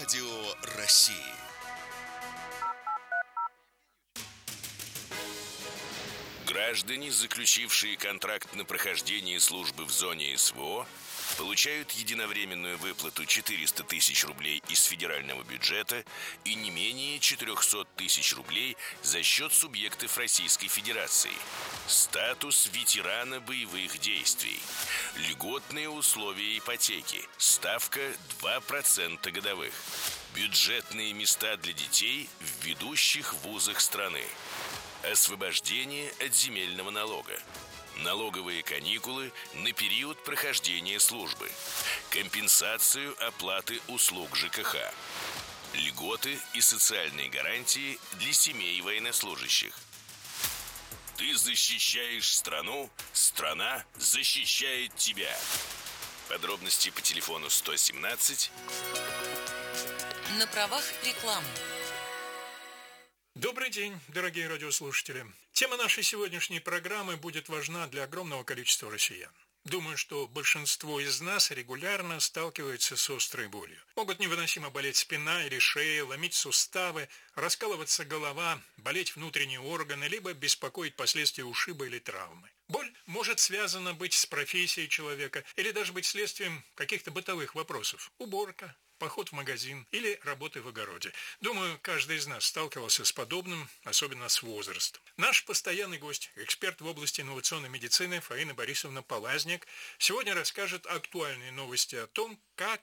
Радио России. Граждане, заключившие контракт на прохождение службы в зоне СВО, получают единовременную выплату 400 тысяч рублей из федерального бюджета и не менее 400 тысяч рублей за счет субъектов Российской Федерации. Статус ветерана боевых действий. Льготные условия ипотеки. Ставка 2% годовых. Бюджетные места для детей в ведущих вузах страны. Освобождение от земельного налога. Налоговые каникулы на период прохождения службы. Компенсацию оплаты услуг ЖКХ. Льготы и социальные гарантии для семей военнослужащих. Ты защищаешь страну, страна защищает тебя. Подробности по телефону 117. На правах рекламы. Добрый день, дорогие радиослушатели. Тема нашей сегодняшней программы будет важна для огромного количества россиян. Думаю, что большинство из нас регулярно сталкивается с острой болью. Могут невыносимо болеть спина или шея, ломить суставы, раскалываться голова, болеть внутренние органы, либо беспокоить последствия ушиба или травмы. Боль может связана быть с профессией человека или даже быть следствием каких-то бытовых вопросов. Уборка, поход в магазин или работы в огороде. Думаю, каждый из нас сталкивался с подобным, особенно с возрастом. Наш постоянный гость, эксперт в области инновационной медицины Фаина Борисовна Полазник, сегодня расскажет актуальные новости о том,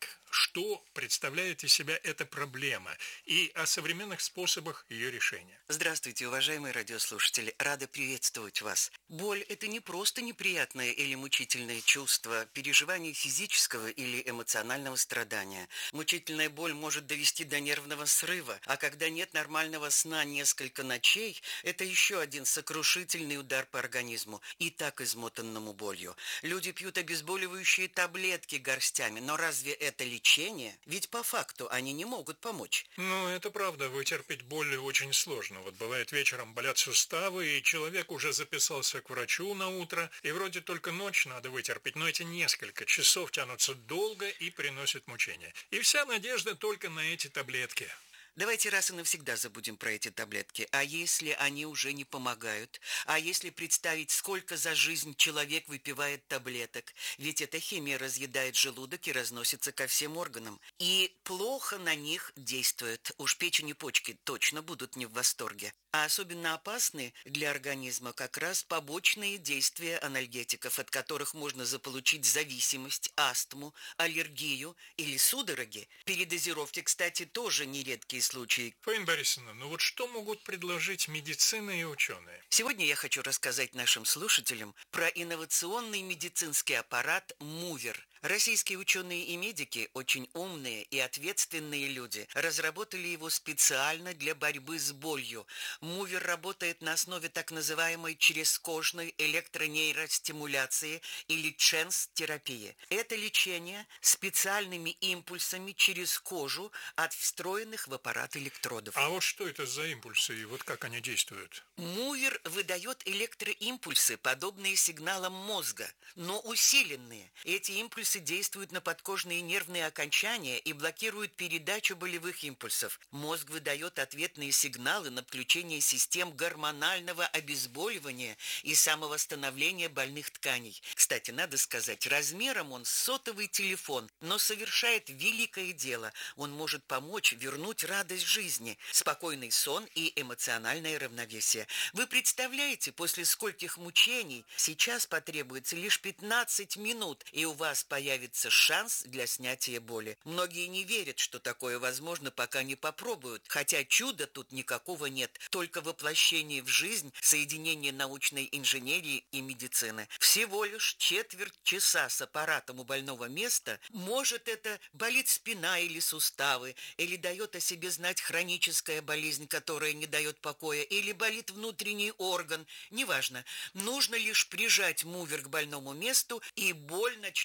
что представляет из себя эта проблема и о современных способах ее решения. Здравствуйте, уважаемые радиослушатели. Рада приветствовать вас. Боль – это не просто неприятное или мучительное чувство, переживание физического или эмоционального страдания. Мучительная боль может довести до нервного срыва, а когда нет нормального сна несколько ночей, это еще один сокрушительный удар по организму, и так измотанному болью. Люди пьют обезболивающие таблетки горстями, но разве это лечение? Ведь по факту они не могут помочь. Ну, это правда, вытерпеть боль очень сложно. Вот бывает, вечером болят суставы, и человек уже записался к врачу на утро, и вроде только ночь надо вытерпеть, но эти несколько часов тянутся долго и приносят мучения. И вся надежда только на эти таблетки. Давайте раз и навсегда забудем про эти таблетки. А если они уже не помогают? А если представить, сколько за жизнь человек выпивает таблеток? Ведь эта химия разъедает желудок и разносится ко всем органам. И плохо на них действует. Уж печень и почки точно будут не в восторге. А особенно опасны для организма как раз побочные действия анальгетиков, от которых можно заполучить зависимость, астму, аллергию или судороги. Передозировки, кстати, тоже нередкие случаи. Фаина Борисовна, ну вот что могут предложить медицина и ученые? Сегодня я хочу рассказать нашим слушателям про инновационный медицинский аппарат «Мувер». Российские ученые и медики, очень умные и ответственные люди, разработали его специально для борьбы с болью. Мувер работает на основе так называемой черезкожной электронейростимуляции или ЧЕНС-терапии. Это лечение специальными импульсами через кожу от встроенных в аппарат электродов. А вот что это за импульсы и вот как они действуют? Мувер выдает электроимпульсы, подобные сигналам мозга, но усиленные. Эти импульсы действуют на подкожные нервные окончания и блокируют передачу болевых импульсов. Мозг выдает ответные сигналы на включение систем гормонального обезболивания и самовосстановления больных тканей. Кстати, надо сказать, размером он сотовый телефон, но совершает великое дело. Он может помочь вернуть радость жизни, спокойный сон и эмоциональное равновесие. Вы представляете, после скольких мучений сейчас потребуется лишь 15 минут, и у вас появится шанс для снятия боли. Многие не верят, что такое возможно, пока не попробуют, хотя чуда тут никакого нет, только воплощение в жизнь соединение научной инженерии и медицины. Всего лишь четверть часа с аппаратом у больного места, может это болит спина или суставы, или дает о себе знать хроническая болезнь, которая не дает покоя, или болит внутренний орган, неважно. Нужно лишь прижать мувер к больному месту, и боль начнет уходить.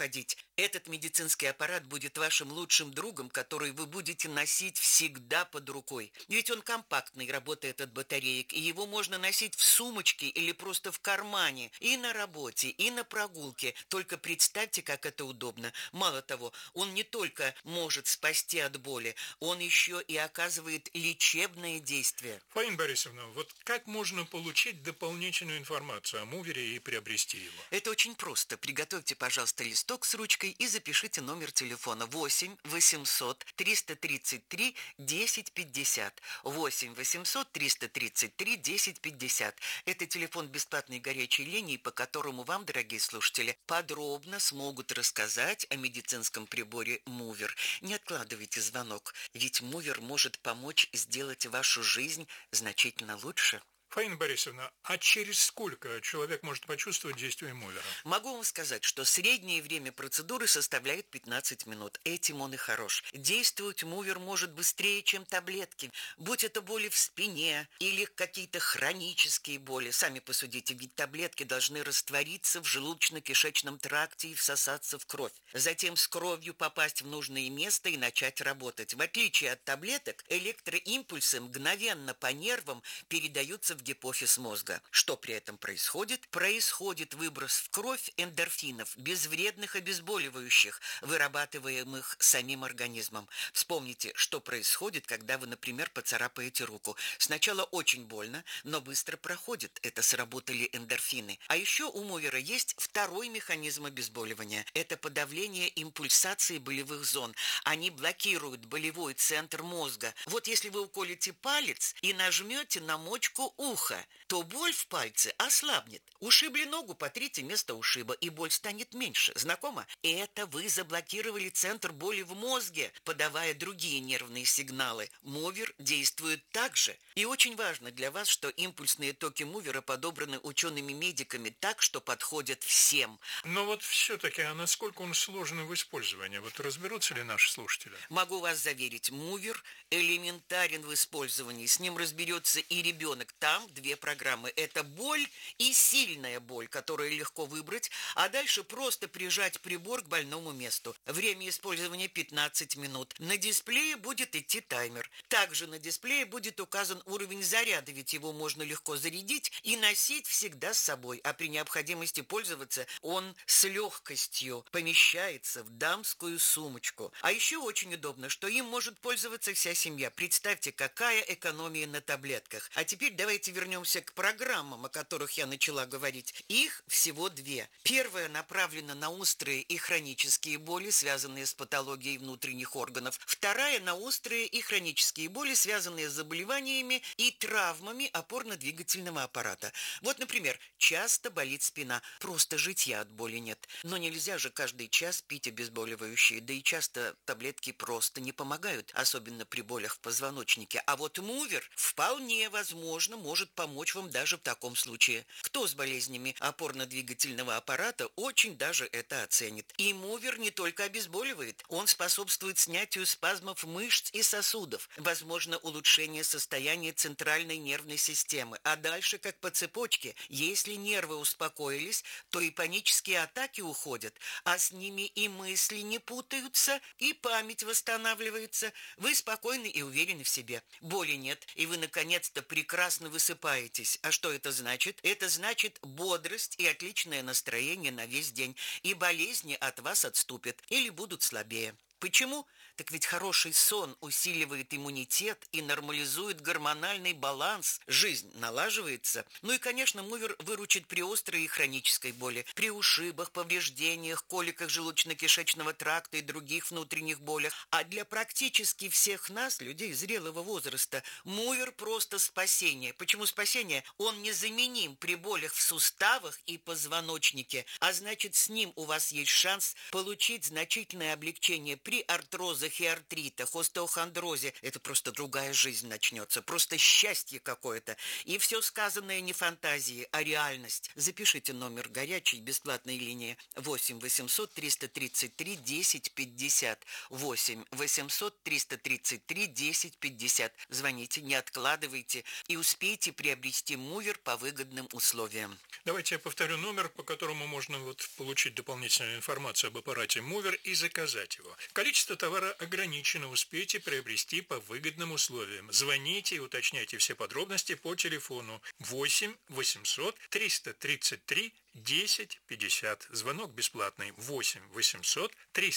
проводить. Этот медицинский аппарат будет вашим лучшим другом, который вы будете носить всегда под рукой. Ведь он компактный, работает от батареек, и его можно носить в сумочке или просто в кармане, и на работе, и на прогулке. Только представьте, как это удобно. Мало того, он не только может спасти от боли, он еще и оказывает лечебное действие. Фаина Борисовна, вот как можно получить дополнительную информацию о мувере и приобрести его? Это очень просто. Приготовьте, пожалуйста, листок с ручкой и запишите номер телефона 8 800 333 1050. 8 800 333 1050. Это телефон бесплатной горячей линии, по которому вам, дорогие слушатели, подробно смогут рассказать о медицинском приборе Мувер. Не откладывайте звонок, ведь Мувер может помочь сделать вашу жизнь значительно лучше. Фаина Борисовна, а через сколько человек может почувствовать действие мувера? Могу вам сказать, что среднее время процедуры составляет 15 минут. Этим он и хорош. Действовать мувер может быстрее, чем таблетки. Будь это боли в спине или какие-то хронические боли. Сами посудите, ведь таблетки должны раствориться в желудочно-кишечном тракте и всосаться в кровь. Затем с кровью попасть в нужное место и начать работать. В отличие от таблеток, электроимпульсы мгновенно по нервам передаются в гипофиз мозга. Что при этом происходит? Происходит выброс в кровь эндорфинов, безвредных обезболивающих, вырабатываемых самим организмом. Вспомните, что происходит, когда вы, например, поцарапаете руку. Сначала очень больно, но быстро проходит. Это сработали эндорфины. А еще у мувера есть второй механизм обезболивания. Это подавление импульсации болевых зон. Они блокируют болевой центр мозга. Вот если вы уколите палец и нажмете на мочку уха, то боль в пальце ослабнет. Ушибли ногу, потрите место ушиба, и боль станет меньше. Знакомо? Это вы заблокировали центр боли в мозге, подавая другие нервные сигналы. Мувер действует так же. И очень важно для вас, что импульсные токи мувера подобраны учеными-медиками так, что подходят всем. Но вот все-таки, а насколько он сложен в использовании? Вот разберутся ли наши слушатели? Могу вас заверить, мувер элементарен в использовании. С ним разберется и ребенок. Там две программы. Это боль и сильная боль, которую легко выбрать, а дальше просто прижать прибор к больному месту. Время использования 15 минут. На дисплее будет идти таймер. Также на дисплее будет указан уровень заряда, ведь его можно легко зарядить и носить всегда с собой, а при необходимости пользоваться он с легкостью помещается в дамскую сумочку. А еще очень удобно, что им может пользоваться вся семья. Представьте, какая экономия на таблетках. А теперь давайте вернемся к программам, о которых я начала говорить. Их всего две. Первая направлена на острые и хронические боли, связанные с патологией внутренних органов. Вторая на острые и хронические боли, связанные с заболеваниями и травмами опорно-двигательного аппарата. Вот, например, часто болит спина. Просто житья от боли нет. Но нельзя же каждый час пить обезболивающие. Да и часто таблетки просто не помогают, особенно при болях в позвоночнике. А вот мувер вполне возможно может помочь вам даже в таком случае. Кто с болезнями опорно-двигательного аппарата очень даже это оценит. И мувер не только обезболивает, он способствует снятию спазмов мышц и сосудов, возможно улучшение состояния центральной нервной системы. А дальше как по цепочке. Если нервы успокоились, то и панические атаки уходят, а с ними и мысли не путаются, и память восстанавливается. Вы спокойны и уверены в себе. Боли нет, и вы наконец-то прекрасно высыпаетесь. А что это значит? Это значит бодрость и отличное настроение на весь день. И болезни от вас отступят или будут слабее. Почему? Так ведь хороший сон усиливает иммунитет и нормализует гормональный баланс. Жизнь налаживается. Ну и, конечно, мувер выручит при острой и хронической боли, при ушибах, повреждениях, коликах желудочно-кишечного тракта и других внутренних болях. А для практически всех нас, людей зрелого возраста, мувер просто спасение. Почему спасение? Он незаменим при болях в суставах и позвоночнике. А значит, с ним у вас есть шанс получить значительное облегчение при артрозах и артритах, остеохондрозе это просто другая жизнь начнется, просто счастье какое-то. И все сказанное не фантазии, а реальность. Запишите номер горячей бесплатной линии 8 800 333 10 50. 8 800 333 10 50. Звоните, не откладывайте и успейте приобрести мувер по выгодным условиям. Давайте я повторю номер, по которому можно получить дополнительную информацию об аппарате Мувер и заказать его. Количество товара ограничено, успейте приобрести по выгодным условиям. Звоните и уточняйте все подробности по телефону 8 800 333 10 50. Звонок бесплатный 8 800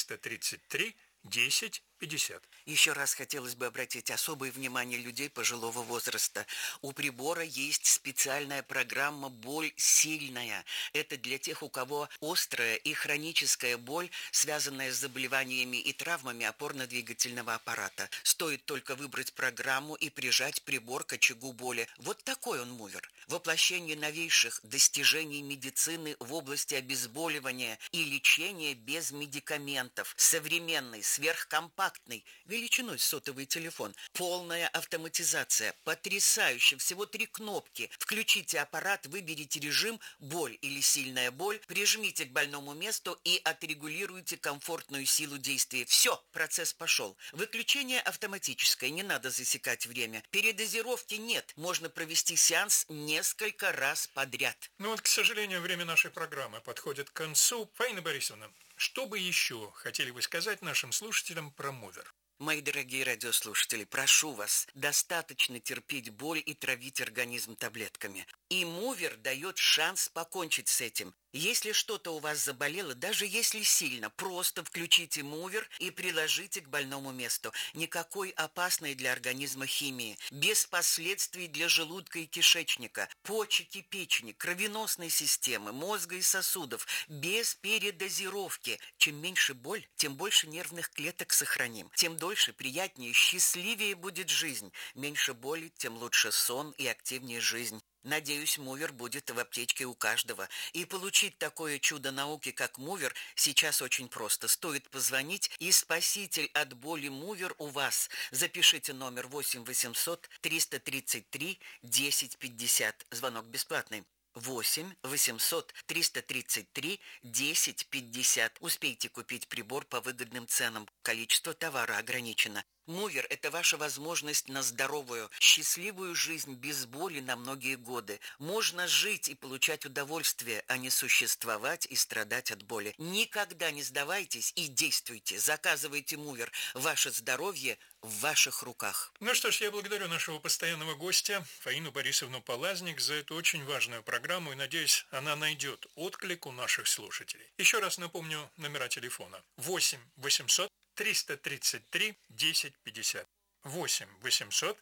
333 10 50. Еще раз хотелось бы обратить особое внимание людей пожилого возраста. У прибора есть специальная программа «Боль сильная». Это для тех, у кого острая и хроническая боль, связанная с заболеваниями и травмами опорно-двигательного аппарата. Стоит только выбрать программу и прижать прибор к очагу боли. Вот такой он мувер. Воплощение новейших достижений медицины в области обезболивания и лечения без медикаментов. Современный, сверхкомпактный, величиной сотовый телефон, полная автоматизация, потрясающе, всего 3 кнопки. Включите аппарат, выберите режим «Боль» или «Сильная боль», прижмите к больному месту и отрегулируйте комфортную силу действия. Все, процесс пошел. Выключение автоматическое, не надо засекать время. Передозировки нет, можно провести сеанс несколько раз подряд. К сожалению, время нашей программы подходит к концу. Фаина Борисовна, что бы еще хотели вы сказать нашим слушателям про Мувер? Мои дорогие радиослушатели, прошу вас, достаточно терпеть боль и травить организм таблетками. И Мувер дает шанс покончить с этим. Если что-то у вас заболело, даже если сильно, просто включите Мувер и приложите к больному месту. Никакой опасной для организма химии, без последствий для желудка и кишечника, почек и печени, кровеносной системы, мозга и сосудов, без передозировки. Чем меньше боль, тем больше нервных клеток сохраним, тем дольше, приятнее, счастливее будет жизнь. Меньше боли, тем лучше сон и активнее жизнь. Надеюсь, Мувер будет в аптечке у каждого. И получить такое чудо науки, как Мувер, сейчас очень просто. Стоит позвонить, и спаситель от боли Мувер у вас. Запишите номер 8 800 333 10 50. Звонок бесплатный. 8 800 333 10 50. Успейте купить прибор по выгодным ценам. Количество товара ограничено. Мувер – это ваша возможность на здоровую, счастливую жизнь без боли на многие годы. Можно жить и получать удовольствие, а не существовать и страдать от боли. Никогда не сдавайтесь и действуйте. Заказывайте Мувер. Ваше здоровье в ваших руках. Что ж, я благодарю нашего постоянного гостя Фаину Борисовну Полазник за эту очень важную программу и надеюсь, она найдет отклик у наших слушателей. Еще раз напомню номера телефона. 8 800 333 10 50. 8 800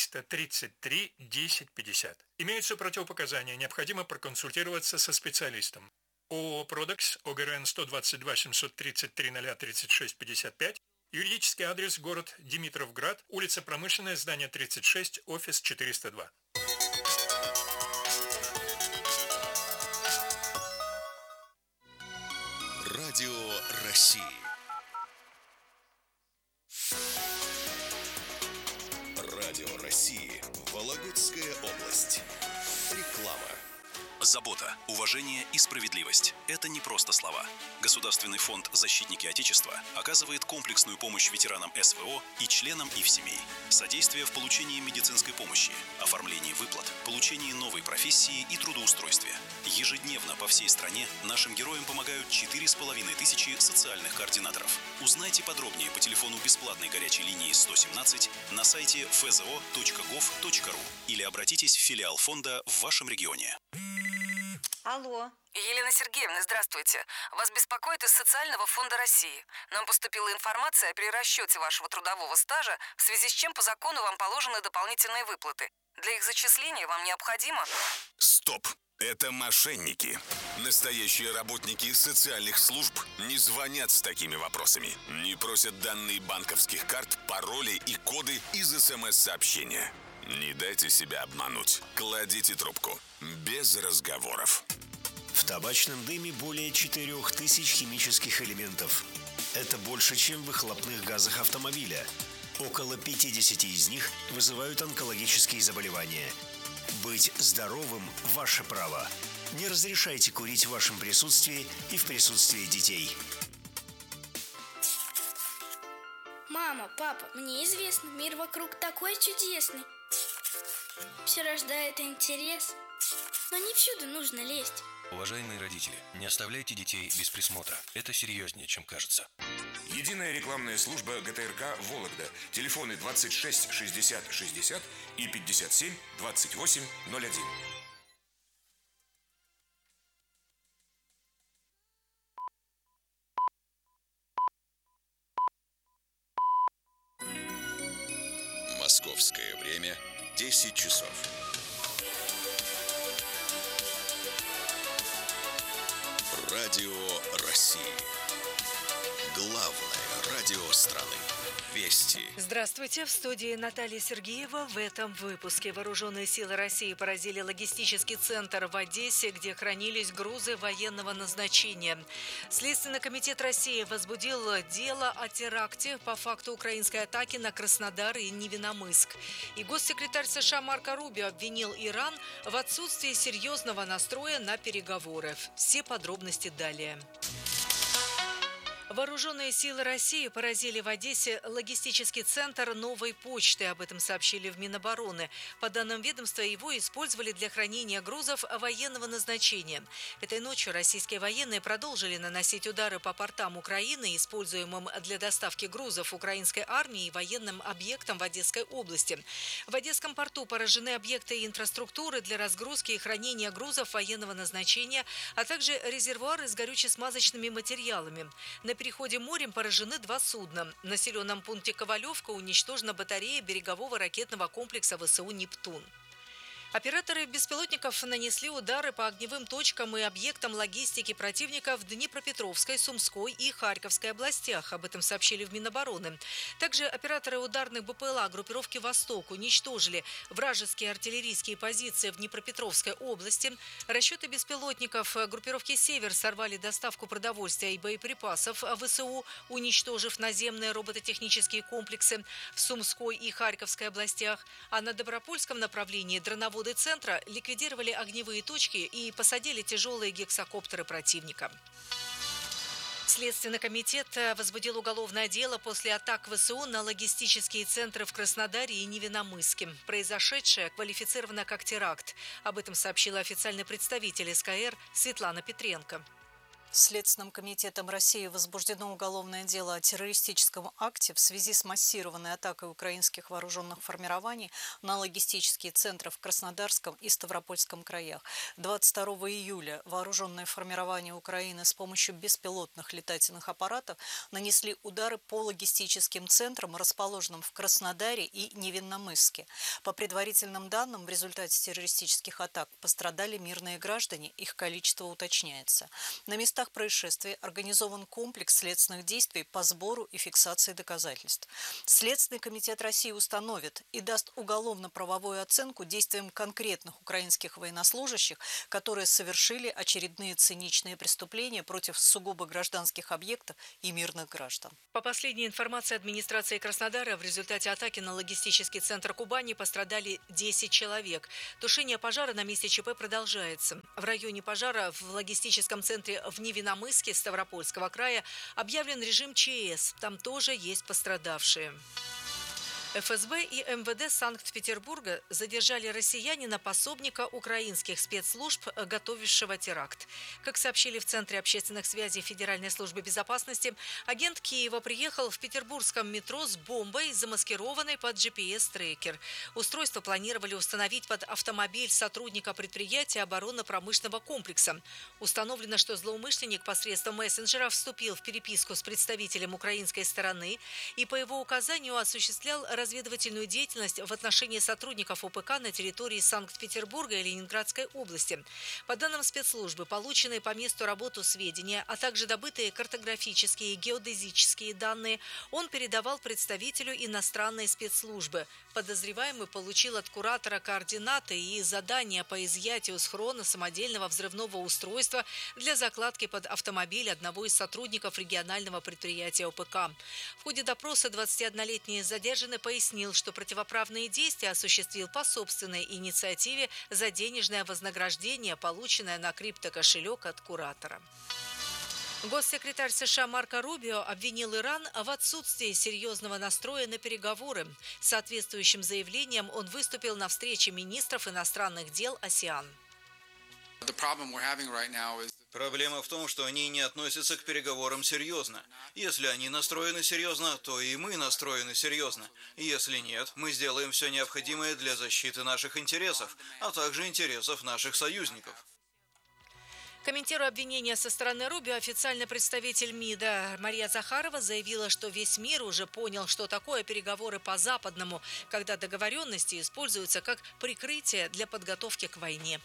333 10 50. Имеются противопоказания, необходимо проконсультироваться со специалистом. ООО «Продекс», ОГРН 122 733 036 55, юридический адрес город Димитровград, улица Промышленная, здание 36, офис 402. Радио России. Радио России. Вологодская область. Реклама. Забота, уважение и справедливость – это не просто слова. Государственный фонд «Защитники Отечества» оказывает комплексную помощь ветеранам СВО и членам их семей. Содействие в получении медицинской помощи, оформлении выплат, получении новой профессии и трудоустройстве. Ежедневно по всей стране нашим героям помогают 4500 социальных координаторов. Узнайте подробнее по телефону бесплатной горячей линии 117 на сайте fzo.gov.ru или обратитесь в филиал фонда в вашем регионе. Алло. Елена Сергеевна, здравствуйте. Вас беспокоит из Социального фонда России. Нам поступила информация о перерасчете вашего трудового стажа, в связи с чем по закону вам положены дополнительные выплаты. Для их зачисления вам необходимо... Стоп! Это мошенники. Настоящие работники социальных служб не звонят с такими вопросами. Не просят данные банковских карт, пароли и коды из СМС-сообщения. Не дайте себя обмануть. Кладите трубку. Без разговоров. В табачном дыме более 4000 химических элементов. Это больше, чем в выхлопных газах автомобиля. Около 50 из них вызывают онкологические заболевания. Быть здоровым – ваше право. Не разрешайте курить в вашем присутствии и в присутствии детей. Мама, папа, мне известно, мир вокруг такой чудесный. Все рождает интерес, но не всюду нужно лезть. Уважаемые родители, не оставляйте детей без присмотра. Это серьезнее, чем кажется. Единая рекламная служба ГТРК «Вологда». Телефоны 26 60 60 и 57 28 01. Московское время 10 часов. Радио России. Главное радио страны. Вести. Здравствуйте, в студии Наталья Сергеева. В этом выпуске вооруженные силы России поразили логистический центр в Одессе, где хранились грузы военного назначения. Следственный комитет России возбудил дело о теракте по факту украинской атаки на Краснодар и Невиномысск. И госсекретарь США Марко Рубио обвинил Иран в отсутствии серьезного настроя на переговоры. Все подробности далее. Вооруженные силы России поразили в Одессе логистический центр новой почты. Об этом сообщили в Минобороны. По данным ведомства, его использовали для хранения грузов военного назначения. Этой ночью российские военные продолжили наносить удары по портам Украины, используемым для доставки грузов украинской армии и военным объектам в Одесской области. В Одесском порту поражены объекты инфраструктуры для разгрузки и хранения грузов военного назначения, а также резервуары с горюче-смазочными материалами. На переходе морем поражены 2 судна. В населенном пункте Ковалевка уничтожена батарея берегового ракетного комплекса ВСУ «Нептун». Операторы беспилотников нанесли удары по огневым точкам и объектам логистики противника в Днепропетровской, Сумской и Харьковской областях. Об этом сообщили в Минобороны. Также операторы ударных БПЛА группировки «Восток» уничтожили вражеские артиллерийские позиции в Днепропетровской области. Расчеты беспилотников группировки «Север» сорвали доставку продовольствия и боеприпасов ВСУ, уничтожив наземные робототехнические комплексы в Сумской и Харьковской областях. А на Добропольском направлении дроноводы центра ликвидировали огневые точки и посадили тяжелые гексакоптеры противника. Следственный комитет возбудил уголовное дело после атак ВСУ на логистические центры в Краснодаре и Невиномысске. Произошедшее квалифицировано как теракт. Об этом сообщила официальный представитель СКР Светлана Петренко. Следственным комитетом России возбуждено уголовное дело о террористическом акте в связи с массированной атакой украинских вооруженных формирований на логистические центры в Краснодарском и Ставропольском краях. 22 июля вооруженные формирования Украины с помощью беспилотных летательных аппаратов нанесли удары по логистическим центрам, расположенным в Краснодаре и Невинномысске. По предварительным данным, в результате террористических атак пострадали мирные граждане, их количество уточняется. На местах происшествия организован комплекс следственных действий по сбору и фиксации доказательств. Следственный комитет России установит и даст уголовно-правовую оценку действиям конкретных украинских военнослужащих, которые совершили очередные циничные преступления против сугубо гражданских объектов и мирных граждан. По последней информации администрации Краснодара, в результате атаки на логистический центр Кубани пострадали 10 человек. Тушение пожара на месте ЧП продолжается. В районе пожара в логистическом центре в Невиномысске Ставропольского края объявлен режим ЧС. Там тоже есть пострадавшие. ФСБ и МВД Санкт-Петербурга задержали россиянина-пособника украинских спецслужб, готовившего теракт. Как сообщили в Центре общественных связей Федеральной службы безопасности, агент Киева приехал в петербургском метро с бомбой, замаскированной под GPS-трекер. Устройство планировали установить под автомобиль сотрудника предприятия оборонно-промышленного комплекса. Установлено, что злоумышленник посредством мессенджера вступил в переписку с представителем украинской стороны и по его указанию осуществлял разведывательную деятельность в отношении сотрудников ОПК на территории Санкт-Петербурга и Ленинградской области. По данным спецслужбы, полученные по месту работы сведения, а также добытые картографические и геодезические данные, он передавал представителю иностранной спецслужбы. Подозреваемый получил от куратора координаты и задания по изъятию с хрона самодельного взрывного устройства для закладки под автомобиль одного из сотрудников регионального предприятия ОПК. В ходе допроса 21-летний задержанный пояснил, что противоправные действия осуществил по собственной инициативе за денежное вознаграждение, полученное на криптокошелек от куратора. Госсекретарь США Марко Рубио обвинил Иран в отсутствии серьезного настроя на переговоры. С соответствующим заявлением он выступил на встрече министров иностранных дел АСЕАН. Проблема в том, что они не относятся к переговорам серьезно. Если они настроены серьезно, то и мы настроены серьезно. Если нет, мы сделаем все необходимое для защиты наших интересов, а также интересов наших союзников. Комментируя обвинения со стороны Рубио, официальный представитель МИДа Мария Захарова заявила, что весь мир уже понял, что такое переговоры по-западному, когда договоренности используются как прикрытие для подготовки к войне.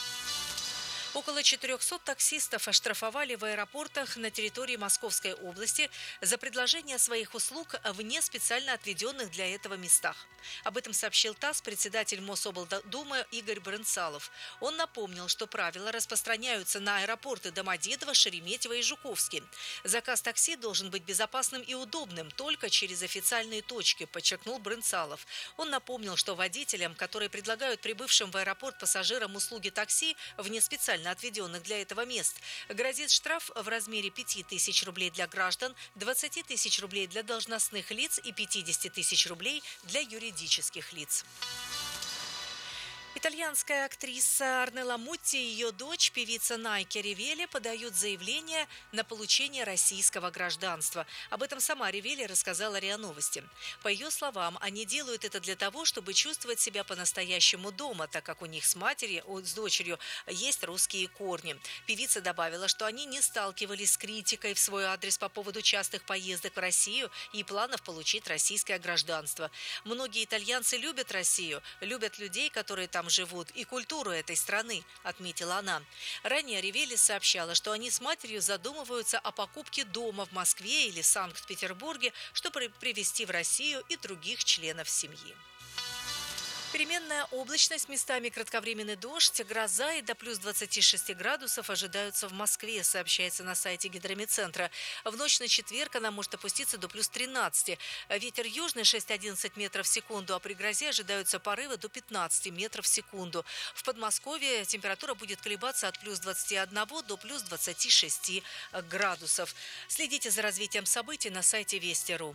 Около 400 таксистов оштрафовали в аэропортах на территории Московской области за предложение своих услуг вне специально отведенных для этого местах. Об этом сообщил ТАСС председатель Мособлдумы Игорь Брынцалов. Он напомнил, что правила распространяются на аэропорты Домодедово, Шереметьево и Жуковский. Заказ такси должен быть безопасным и удобным только через официальные точки, подчеркнул Брынцалов. Он напомнил, что водителям, которые предлагают прибывшим в аэропорт пассажирам услуги такси вне специально отведенных для этого мест, грозит штраф в размере 5000 рублей для граждан, 20 тысяч рублей для должностных лиц и 50 тысяч рублей для юридических лиц. Итальянская актриса Орнелла Мутти и ее дочь, певица Найки Ревели, подают заявление на получение российского гражданства. Об этом сама Ревели рассказала РИА Новости. По ее словам, они делают это для того, чтобы чувствовать себя по-настоящему дома, так как у них с дочерью есть русские корни. Певица добавила, что они не сталкивались с критикой в свой адрес по поводу частых поездок в Россию и планов получить российское гражданство. Многие итальянцы любят Россию, любят людей, которые там живут, и культуру этой страны, отметила она. Ранее Ревели сообщала, что они с матерью задумываются о покупке дома в Москве или Санкт-Петербурге, чтобы привезти в Россию и других членов семьи. Переменная облачность, местами кратковременный дождь, гроза и до плюс 26 градусов ожидаются в Москве, сообщается на сайте Гидрометцентра. В ночь на четверг она может опуститься до плюс 13. Ветер южный 6-11 метров в секунду, а при грозе ожидаются порывы до 15 метров в секунду. В Подмосковье температура будет колебаться от плюс 21 до плюс 26 градусов. Следите за развитием событий на сайте Вести.ру.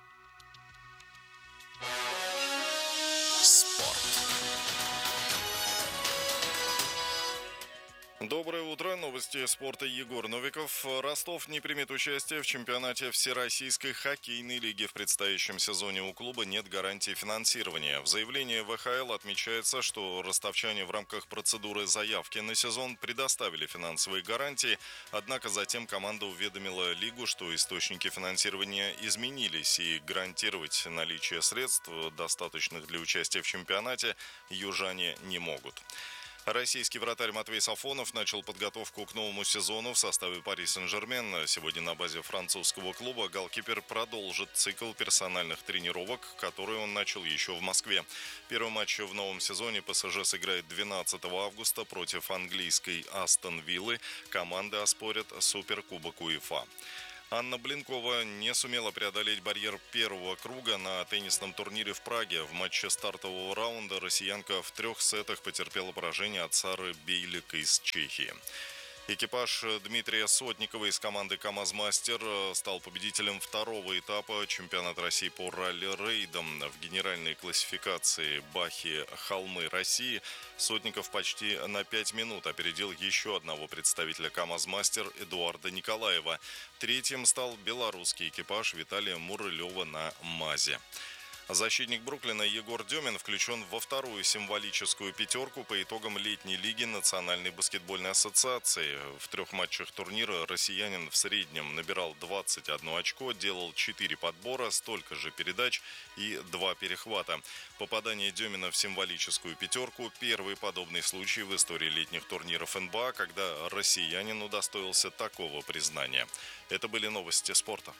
Доброе утро. Новости спорта. Егор Новиков. Ростов не примет участие в чемпионате Всероссийской хоккейной лиги. В предстоящем сезоне у клуба нет гарантии финансирования. В заявлении ВХЛ отмечается, что ростовчане в рамках процедуры заявки на сезон предоставили финансовые гарантии, однако затем команда уведомила лигу, что источники финансирования изменились и гарантировать наличие средств, достаточных для участия в чемпионате, южане не могут. Российский вратарь Матвей Сафонов начал подготовку к новому сезону в составе Пари Сен-Жермен. Сегодня на базе французского клуба голкипер продолжит цикл персональных тренировок, который он начал еще в Москве. Первый матч в новом сезоне ПСЖ сыграет 12 августа против английской Астон Виллы. Команды оспорят Суперкубок УЕФА. Анна Блинкова не сумела преодолеть барьер первого круга на теннисном турнире в Праге. В матче стартового раунда россиянка в 3 сетах потерпела поражение от Сары Бейлик из Чехии. Экипаж Дмитрия Сотникова из команды КамАЗ-Мастер стал победителем второго этапа чемпионата России по ралли-рейдам. В генеральной классификации Бахи-Холмы России Сотников почти на 5 минут опередил еще одного представителя КамАЗ-Мастер Эдуарда Николаева. Третьим стал белорусский экипаж Виталия Мурылева на МАЗе. Защитник Бруклина Егор Демин включен во вторую символическую пятерку по итогам летней лиги Национальной баскетбольной ассоциации. В 3 матчах турнира россиянин в среднем набирал 21 очко, делал 4 подбора, столько же передач и 2 перехвата. Попадание Демина в символическую пятерку – первый подобный случай в истории летних турниров НБА, когда россиянин удостоился такого признания. Это были новости спорта.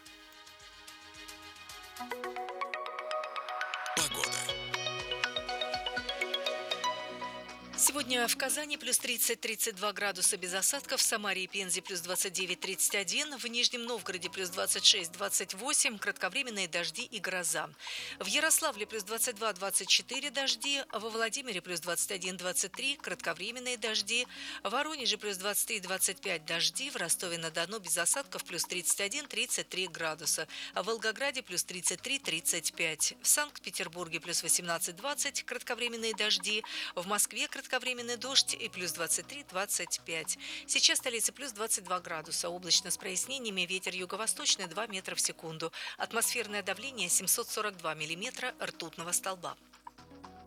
Сегодня в Казани плюс 30-32 градуса без осадков, в Самаре и Пензе плюс 29-31, в Нижнем Новгороде плюс 26-28, кратковременные дожди и гроза. В Ярославле плюс 22-24 дожди, во Владимире плюс 21-23, кратковременные дожди, в Воронеже плюс 23-25 дожди, в Ростове-на-Дону без осадков плюс 31-33 градуса, в Волгограде плюс 33-35, в Санкт-Петербурге плюс 18-20, кратковременные дожди, в Москве кратковременный дождь и плюс 23-25. Сейчас в столице плюс 22 градуса. Облачно с прояснениями, ветер юго-восточный 2 метра в секунду. Атмосферное давление 742 миллиметра ртутного столба.